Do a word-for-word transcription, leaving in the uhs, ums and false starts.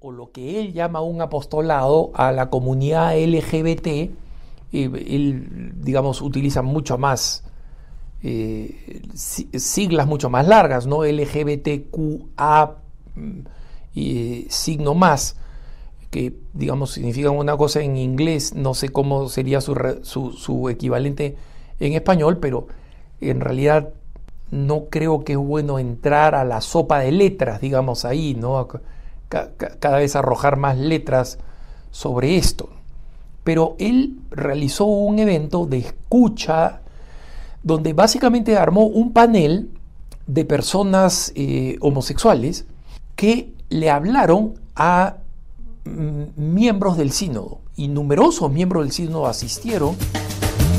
o lo que él llama un apostolado a la comunidad L G B T. Eh, él, digamos, utiliza mucho más eh, siglas mucho más largas, ¿no? L G B T Q A y signo más, que, digamos, significan una cosa en inglés. No sé cómo sería su, su, su equivalente en español, pero en realidad no creo que es bueno entrar a la sopa de letras, digamos, ahí, ¿no? Cada vez arrojar más letras sobre esto. Pero él realizó un evento de escucha donde básicamente armó un panel de personas eh, homosexuales que le hablaron a mm, miembros del sínodo, y numerosos miembros del sínodo asistieron